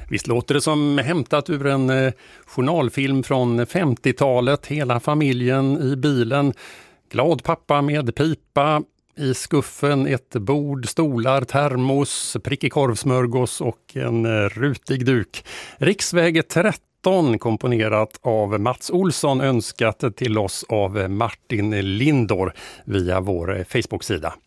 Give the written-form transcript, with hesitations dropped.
Visst låter det som hämtat ur en journalfilm från 50-talet. Hela familjen i bilen. Glad pappa med pipa. I skuffen ett bord, stolar, termos, prickig korvsmörgås och en rutig duk. Riksväg 13 komponerat av Mats Olsson, önskat till oss av Martin Lindor via vår Facebook-sida.